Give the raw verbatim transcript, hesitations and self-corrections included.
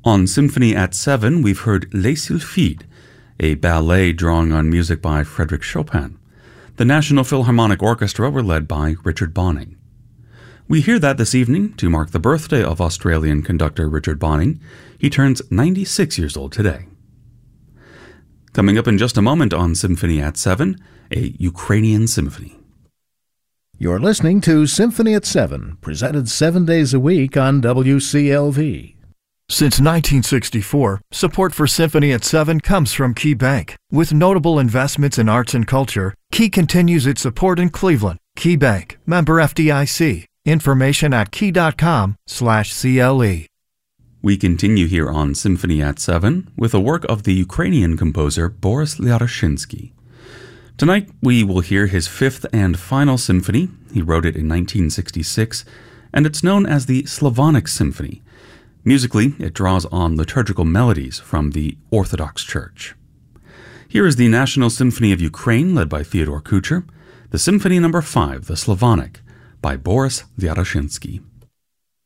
On Symphony at seven, we've heard Les Sylphides, a ballet drawing on music by Frédéric Chopin. The National Philharmonic Orchestra were led by Richard Bonynge. We hear that this evening to mark the birthday of Australian conductor Richard Bonynge. He turns ninety-six years old today. Coming up in just a moment on Symphony at seven, a Ukrainian symphony. You're listening to Symphony at seven, presented seven days a week on W C L V. Since nineteen sixty-four, support for Symphony at seven comes from Key Bank. With notable investments in arts and culture, Key continues its support in Cleveland. Key Bank, member F D I C. Information at key.com slash CLE. We continue here on Symphony at seven with a work of the Ukrainian composer Boris Lyaroshinsky. Tonight we will hear his fifth and final symphony. He wrote it in nineteen sixty-six, and it's known as the Slavonic Symphony. Musically, it draws on liturgical melodies from the Orthodox Church. Here is the National Symphony of Ukraine, led by Fyodor Kucher, the Symphony Number five, the Slavonic, by Boris Lyaroshinsky.